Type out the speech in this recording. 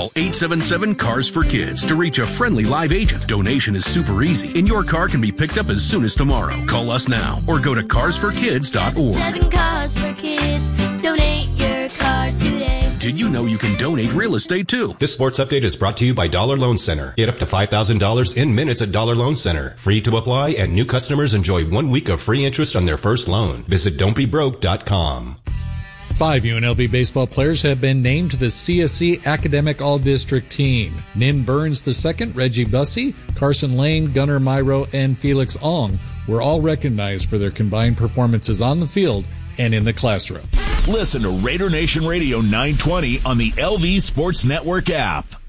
Call 877-CARS-FOR-KIDS to reach a friendly live agent. Donation is super easy, and your car can be picked up as soon as tomorrow. Call us now or go to carsforkids.org. 7 Cars for Kids. Donate your car today. Did you know you can donate real estate too? This sports update is brought to you by Dollar Loan Center. Get up to $5,000 in minutes at Dollar Loan Center. Free to apply, and new customers enjoy 1 week of free interest on their first loan. Visit don'tbebroke.com. 5 UNLV baseball players have been named to the CSC Academic All-District team. Nin Burns II, Reggie Bussey, Carson Lane, Gunnar Myro, and Felix Ong were all recognized for their combined performances on the field and in the classroom. Listen to Raider Nation Radio 920 on the LV Sports Network app.